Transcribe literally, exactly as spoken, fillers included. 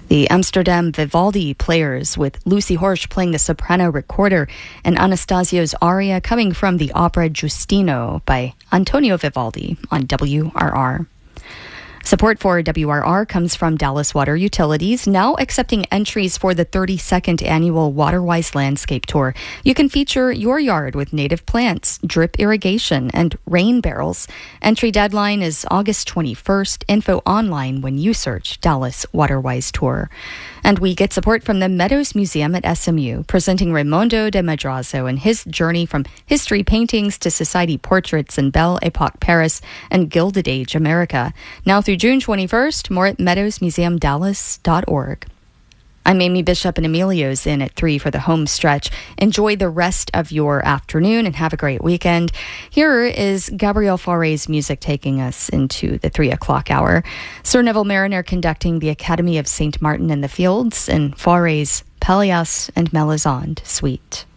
The Amsterdam Vivaldi Players, with Lucy Horsch playing the soprano recorder, and Anastasio's aria coming from the opera Giustino by Antonio Vivaldi on W R R. Support for W R R comes from Dallas Water Utilities, now accepting entries for the thirty-second annual Waterwise Landscape Tour. You can feature your yard with native plants, drip irrigation, and rain barrels. Entry deadline is August twenty-first. Info online when you search Dallas Waterwise Tour. And we get support from the Meadows Museum at S M U, presenting Raimondo de Madrazo and his journey from history paintings to society portraits in Belle Epoque Paris and Gilded Age America. Now through June twenty-first, more at meadows museum dallas dot org. I'm Amy Bishop, and Emilio's in at three for the home stretch. Enjoy the rest of your afternoon and have a great weekend. Here is Gabriel Fauré's music taking us into the three o'clock hour. Sir Neville Mariner conducting the Academy of Saint Martin in the Fields, and Fauré's Pelléas and Melisande Suite.